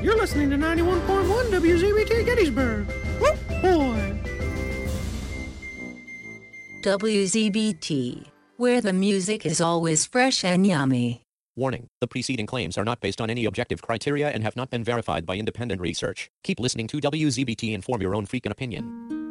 You're listening to 91.1 WZBT Gettysburg. Whoop, boy. WZBT, where the music is always fresh and yummy. Warning, the preceding claims are not based on any objective criteria and have not been verified by independent research. Keep listening to WZBT and form your own freaking opinion.